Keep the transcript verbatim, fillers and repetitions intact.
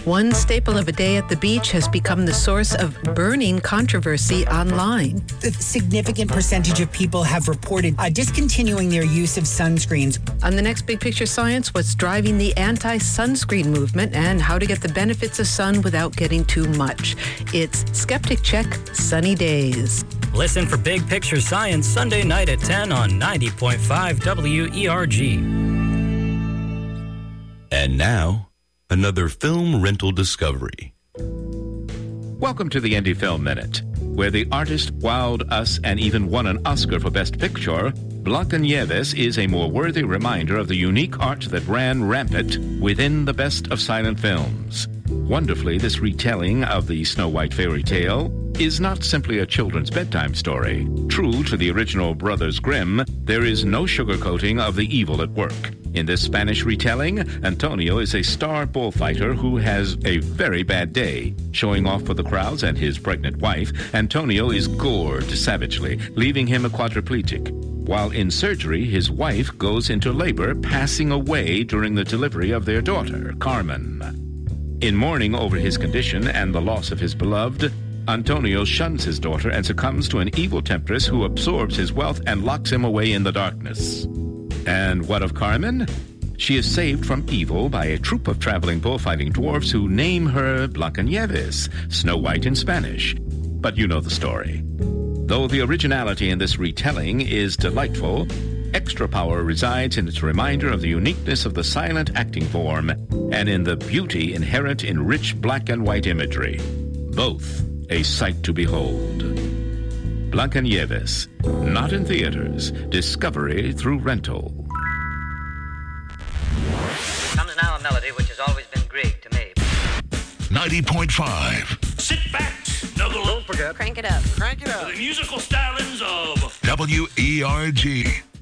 One staple of a day at the beach has become the source of burning controversy online. A significant percentage of people have reported uh, discontinuing their use of sunscreens. On the next Big Picture Science, what's driving the anti-sunscreen movement and how to get the benefits of sun without getting too much. It's Skeptic Check Sunny Days. Listen for Big Picture Science Sunday night at ten on ninety point five W E R G. And now, another film rental discovery. Welcome to the Indie Film Minute, where the artist wowed us and even won an Oscar for Best Picture. Blancanieves is a more worthy reminder of the unique art that ran rampant within the best of silent films. Wonderfully, this retelling of the Snow White fairy tale is not simply a children's bedtime story. True to the original Brothers Grimm, there is no sugarcoating of the evil at work. In this Spanish retelling, Antonio is a star bullfighter who has a very bad day. Showing off for the crowds and his pregnant wife, Antonio is gored savagely, leaving him a quadriplegic. While in surgery, his wife goes into labor, passing away during the delivery of their daughter, Carmen. In mourning over his condition and the loss of his beloved, Antonio shuns his daughter and succumbs to an evil temptress who absorbs his wealth and locks him away in the darkness. And what of Carmen? She is saved from evil by a troupe of traveling bullfighting dwarfs who name her Blancanieves, Snow White in Spanish. But you know the story. Though the originality in this retelling is delightful, extra power resides in its reminder of the uniqueness of the silent acting form and in the beauty inherent in rich black and white imagery. Both a sight to behold. Blancanieves, not in theaters, discovery through rental. Comes now a melody which has always been Grieg to me. ninety point five. Sit back, snuggle. Don't forget. Crank it up. Crank it up. The musical stylings of W E R G.